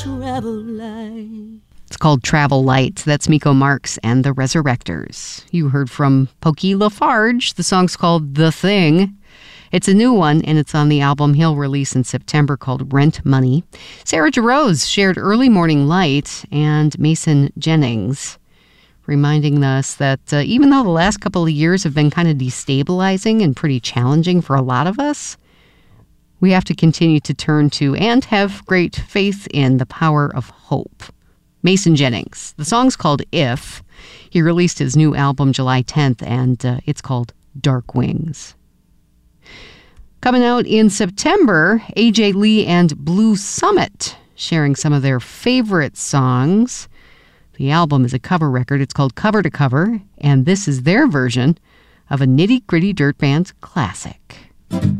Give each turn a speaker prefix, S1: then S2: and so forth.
S1: Travel light.
S2: It's called Travel Light. That's Miko Marks and the Resurrectors. You heard from Pokey Lafarge. The song's called The Thing. It's a new one, and it's on the album he'll release in September called Rent Money. Sarah Jarosz shared Early Morning Light and Mason Jennings, reminding us that even though the last couple of years have been kind of destabilizing and pretty challenging for a lot of us, we have to continue to turn to and have great faith in the power of hope. Mason Jennings. The song's called If. He released his new album July 10th, and it's called Dark Wings. Coming out in September, AJ Lee and Blue Summit sharing some of their favorite songs. The album is a cover record. It's called Cover to Cover, and this is their version of a nitty-gritty dirt band classic.